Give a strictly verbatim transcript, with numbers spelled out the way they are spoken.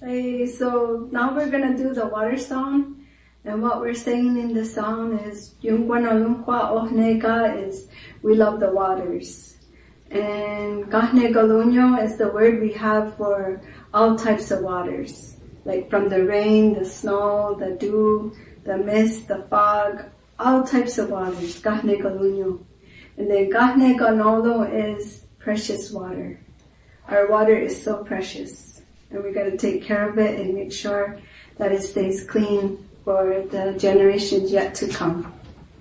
Hey, so now we're gonna do the water song, and what we're saying in the song is Yungwa no Yungwa Ohnega is we love the waters. And Gahne Galunyo is the word we have for all types of waters, like from the rain, the snow, the dew, the mist, the fog, all types of waters, Gahne Galunyo. And then Gahne Ganolo is precious water. Our water is so precious, and we gotta take care of it and make sure that it stays clean for the generations yet to come.